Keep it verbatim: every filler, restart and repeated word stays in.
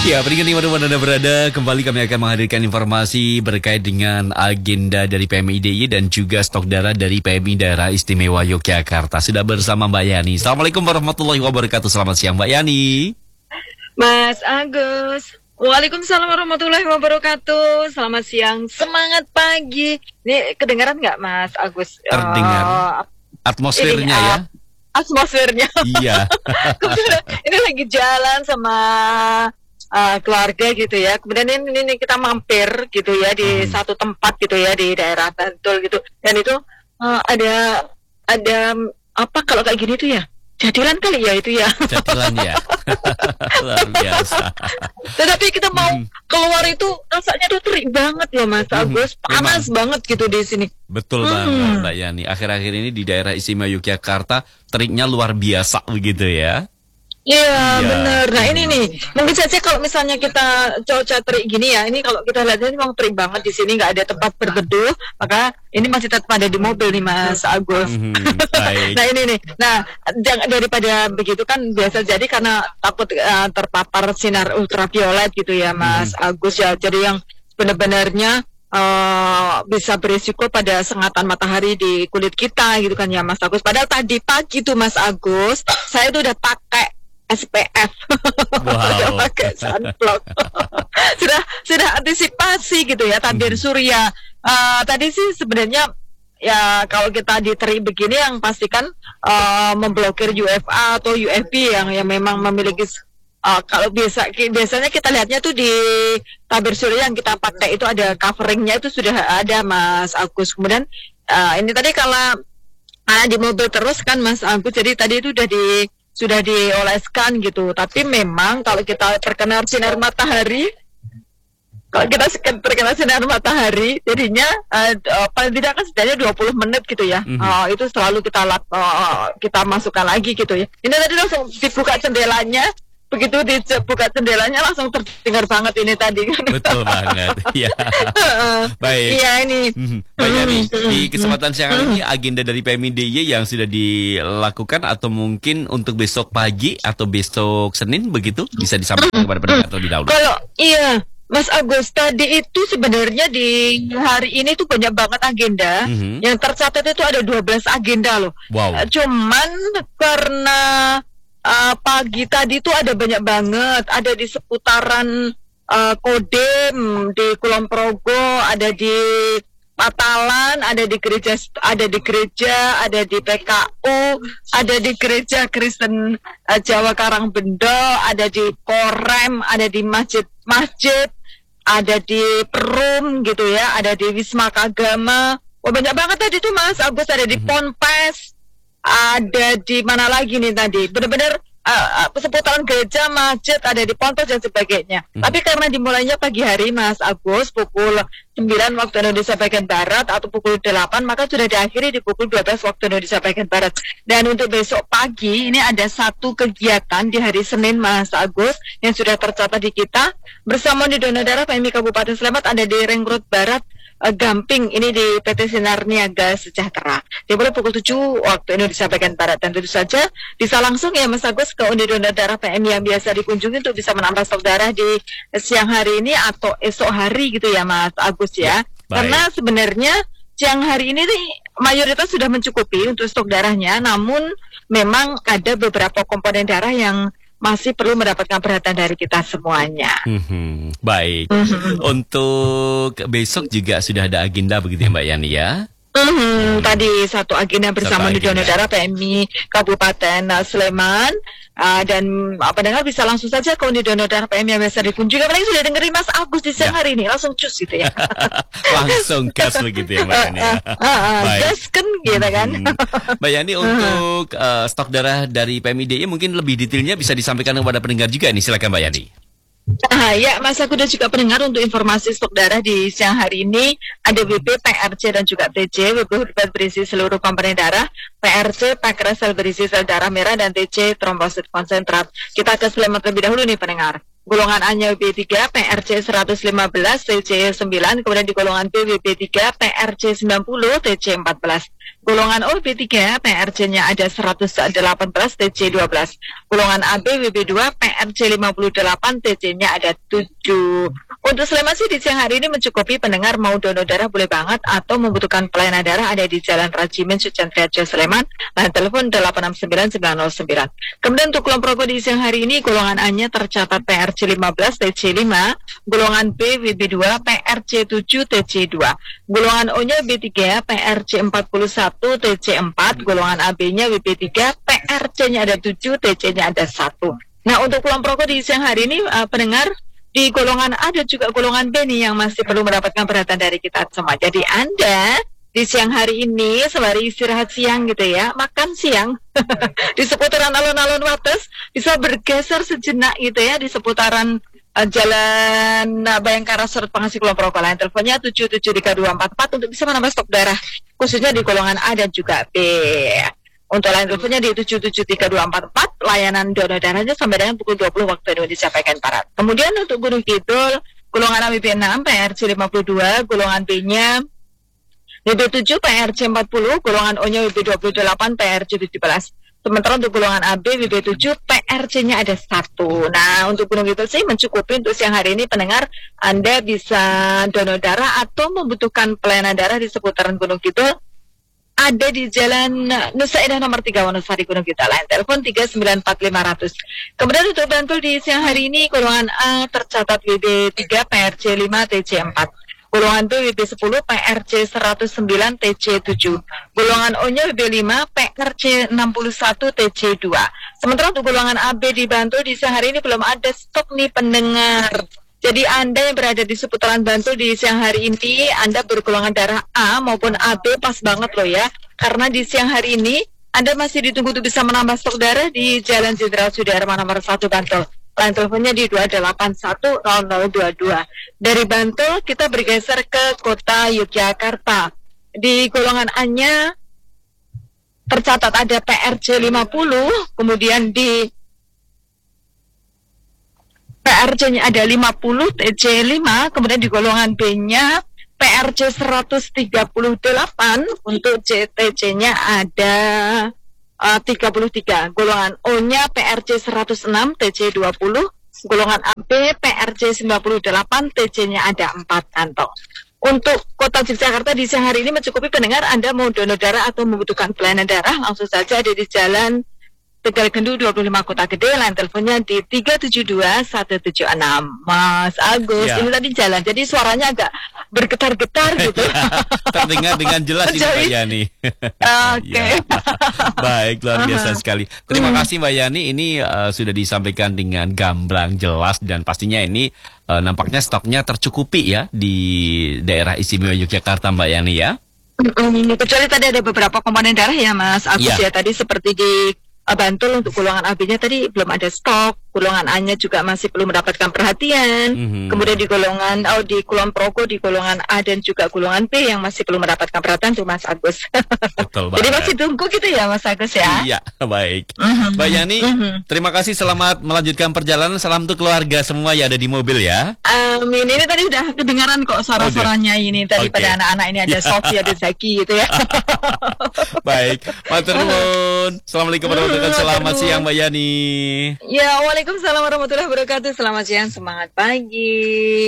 Ya, pendengar dimanapun Anda berada, kembali kami akan menghadirkan informasi berkait dengan agenda dari P M I D I Y dan juga stok darah dari P M I Daerah Istimewa Yogyakarta. Sudah bersama Mbak Yani. Assalamualaikum warahmatullahi wabarakatuh. Selamat siang Mbak Yani. Mas Agus. Waalaikumsalam warahmatullahi wabarakatuh. Selamat siang, semangat pagi. Ini kedengaran nggak Mas Agus? Terdengar. Uh, Atmosfernya ini, uh, ya? Atmosfernya. Iya. Ini lagi jalan sama uh, keluarga gitu ya. Kemudian ini, ini kita mampir gitu ya di hmm. satu tempat gitu ya di daerah Bantul gitu. Dan itu uh, ada ada apa kalau kayak gini tuh ya? Jadilan kali ya itu ya. Jadilan ya. Luar biasa. Tetapi kita mau hmm. keluar itu rasanya tuh terik banget ya Mas Agus. Panas Memang. banget gitu di sini. Betul hmm. banget Mbak Yani. Akhir-akhir ini di daerah istimewa Yogyakarta teriknya luar biasa begitu ya. Iya ya. benar. Nah ini nih mungkin saja kalau misalnya kita cuaca terik gini ya, ini kalau kita lihat ini memang terik banget di sini, nggak ada tempat berteduh, maka ini masih tetap ada di mobil nih Mas Agus. Hmm, nah ini nih, nah daripada begitu kan biasa jadi karena takut uh, terpapar sinar ultraviolet gitu ya Mas hmm. Agus ya, jadi yang benar-benarnya Uh, bisa berisiko pada sengatan matahari di kulit kita gitu kan ya Mas Agus. Padahal tadi pagi tuh Mas Agus, saya tuh udah pakai S P F, wow. udah pakai sunblock, sudah sudah antisipasi gitu ya tabir hmm. surya. Uh, tadi sih sebenarnya ya kalau kita di terik begini yang pastikan uh, memblokir U V A atau U V B yang yang memang memiliki Uh, kalau biasa biasanya kita lihatnya tuh di tabir surya yang kita pakai itu ada coveringnya, itu sudah ada Mas Agus. Kemudian uh, ini tadi kalau uh, di mobil terus kan Mas Agus, jadi tadi itu sudah di sudah dioleskan gitu. Tapi memang kalau kita terkena sinar matahari, kalau kita terkena sinar matahari, jadinya uh, paling tidak kan setidaknya dua puluh menit gitu ya. Mm-hmm. uh, itu selalu kita uh, kita masukkan lagi gitu ya. Ini tadi langsung dibuka jendelanya. Begitu dibuka jendelanya langsung terdengar banget ini tadi kan. Betul banget. Iya. Baik. Iya ini. Mbak Yani, di kesempatan siang ini agenda dari P M I D I Y yang sudah dilakukan atau mungkin untuk besok pagi atau besok Senin begitu bisa disampaikan kepada pendengar terlebih dahulu. Kalau iya Mas Agus, tadi itu sebenarnya di hari ini tuh banyak banget agenda. Mm-hmm. Yang tercatat itu ada dua belas agenda loh. Wow. Cuman karena Uh, pagi tadi tuh ada banyak banget, ada di seputaran uh, Kodem, di Kulon Progo, ada di Patalan, ada di gereja, ada di gereja, ada di P K U, ada di gereja Kristen uh, Jawa Karangbendo, ada di Korem, ada di masjid-masjid, ada di Perum gitu ya, ada di Wisma Kagama. Oh banyak banget tadi tuh Mas Agus, ada di Ponpes. Ada di mana lagi nih tadi, benar-benar uh, uh, seputaran gereja, masjid, ada di Ponpes dan sebagainya. Hmm. Tapi karena dimulainya pagi hari Mas Agus pukul sembilan waktu Indonesia bagian Barat atau pukul delapan, maka sudah diakhiri di pukul dua belas waktu Indonesia bagian Barat. Dan untuk besok pagi ini ada satu kegiatan di hari Senin Mas Agus yang sudah tercatat di kita bersama di Donor Darah P M I Kabupaten Sleman, ada di Ring Road Barat Uh, Gamping, ini di P T Sinar Niaga Sejahtera. Dimulai pukul tujuh waktu Indonesia bagian Barat, dan tentu saja bisa langsung ya Mas Agus ke unit donor darah P M I yang biasa dikunjungi untuk bisa menambah stok darah di siang hari ini atau esok hari gitu ya Mas Agus ya. ya Karena sebenarnya siang hari ini nih mayoritas sudah mencukupi untuk stok darahnya, namun memang ada beberapa komponen darah yang masih perlu mendapatkan perhatian dari kita semuanya. Hmm, baik. Hmm. Untuk besok juga sudah ada agenda begitu ya Mbak Yani ya? Hmm, hmm. Tadi satu agenda bersama di donor darah P M I Kabupaten Sleman. Uh, dan apa dengar bisa langsung saja ke unit donor darah P M I yang biasa dikunjungi. Apalagi sudah dengerin Mas Agus di siang ya. hari ini, langsung cus gitu ya. Langsung gas begitu ya Mbak Yani. Uh, uh, uh, gas kan gitu kan. Mbak Yani, untuk uh, stok darah dari P M I D I Y mungkin lebih detailnya bisa disampaikan kepada pendengar juga nih, silakan Mbak Yani. Ah, ya, Mas Agus dan juga pendengar, untuk informasi stok darah di siang hari ini ada W B, P R C dan juga T C. W B hurufat berisi seluruh komponen darah, P R C pankreas sel berisi sel darah merah, dan T C trombosit konsentrat. Kita ke Sleman terlebih dahulu nih pendengar. golongan A-nya W B tiga, P R C seratus lima belas, T C sembilan, kemudian di golongan B W B tiga, P R C sembilan puluh, T C empat belas. Golongan O W B tiga, P R C-nya ada seratus delapan belas, T C dua belas. Golongan A B W B dua, P R C lima puluh delapan, T C-nya ada tujuh. Untuk Slemasi di siang hari ini mencukupi, pendengar mau donor darah boleh banget atau membutuhkan pelayanan darah ada di Jalan Rajimin Suciantriaja Sleman, line telepon delapan enam sembilan sembilan nol sembilan. Kemudian untuk kelompok rokok di siang hari ini golongan A-nya tercatat P R C lima belas, T C lima, golongan B W B dua, P R C tujuh, T C dua. Golongan O-nya W B tiga, P R C empat puluh satu, T C empat, golongan A B-nya W B tiga, P R C-nya ada tujuh, T C-nya ada satu. Nah, untuk kelompok rokok di siang hari ini uh, pendengar di golongan A dan juga golongan B nih yang masih perlu mendapatkan perhatian dari kita semua. Jadi Anda di siang hari ini sembari istirahat siang gitu ya, makan siang di seputaran alun-alun Wates bisa bergeser sejenak gitu ya di seputaran uh, Jalan uh, Bayangkara Surut Pangasi kelompok rokok lain. Teleponnya tujuh tujuh tiga dua empat empat untuk bisa menambah stok darah khususnya di golongan A dan juga B. Untuk lain teleponnya di tujuh tujuh tiga dua empat empat, layanan donor darahnya sampai dengan pukul dua puluh waktu Indonesia bagian Barat. Kemudian untuk Gunung Kidul, golongan A W B enam, P R C lima puluh dua, golongan B-nya W B tujuh, P R C empat puluh, golongan O-nya W B dua puluh delapan, P R C tujuh belas. Sementara untuk golongan A B, W B tujuh, P R C-nya ada satu. Nah, untuk Gunung Kidul sih mencukupi untuk siang hari ini pendengar, Anda bisa donor darah atau membutuhkan pelayanan darah di seputaran Gunung Kidul. Ada di Jalan Nusa Indah nomor tiga Wonosari Gunung Kidul, lain telepon tiga sembilan empat lima nol nol. Kemudian untuk Bantul di siang hari ini golongan A tercatat W B tiga, P R C lima, T C empat. Golongan B W B sepuluh, P R C seratus sembilan, T C tujuh. Golongan O-nya W B lima, P R C enam puluh satu, T C dua. Sementara untuk golongan A B di Bantul di siang hari ini belum ada stok nih pendengar. Jadi Anda yang berada di seputaran Bantul di siang hari ini, Anda bergolongan darah A maupun A B pas banget loh ya. Karena di siang hari ini Anda masih ditunggu untuk bisa menambah stok darah di Jalan Jenderal Sudirman nomor satu Bantul. Line teleponnya di dua delapan satu nol nol dua dua. Dari Bantul kita bergeser ke kota Yogyakarta. Di golongan A-nya tercatat ada P R C lima puluh, kemudian di P R C-nya ada lima puluh, T C lima, kemudian di golongan B-nya P R C seratus tiga puluh delapan, untuk T C-nya ada uh, tiga puluh tiga, golongan O-nya P R C seratus enam, T C dua puluh, golongan A B P R C sembilan puluh delapan, T C-nya ada empat kantong. Untuk kota Yogyakarta di siang hari ini mencukupi pendengar, Anda mau donor darah atau membutuhkan pelayanan darah, langsung saja ada di Jalan Tegal Gendu dua puluh lima Kota Gede, line teleponnya di tiga tujuh dua satu tujuh enam. Mas Agus, ya. Ini tadi jalan, jadi suaranya agak bergetar-getar gitu. Terdengar dengan jelas ini Mbak Yani. Oke. Okay. Ya. Baik, luar biasa sekali. Terima kasih Mbak Yani, ini uh, sudah disampaikan dengan gamblang, jelas, dan pastinya ini uh, nampaknya stoknya tercukupi ya di daerah istimewa Yogyakarta Mbak Yani ya. Mm, kecuali tadi ada beberapa komponen darah ya Mas Agus ya, ya tadi seperti di Bantul untuk golongan A B-nya tadi belum ada stok, golongan A-nya juga masih belum mendapatkan perhatian, mm-hmm. Kemudian di golongan oh di Kulon Progo, di golongan A dan juga golongan B yang masih belum mendapatkan perhatian tuh Mas Agus. Betul Jadi masih tunggu gitu ya Mas Agus ya. Iya, baik. Mm-hmm. Mbak Yani, mm-hmm. terima kasih, selamat melanjutkan perjalanan, salam untuk keluarga semua ya ada di mobil ya. Amin, ini tadi udah kedengaran kok suara-suaranya ini tadi okay. Pada anak-anak ini ada Sofi, ada Zaki gitu ya. Baik, matur nuwun. Assalamualaikum warahmatullahi wabarakatuh. Selamat siang Mbak Yani. Ya, waalaikumsalam warahmatullahi wabarakatuh. Selamat siang, semangat pagi.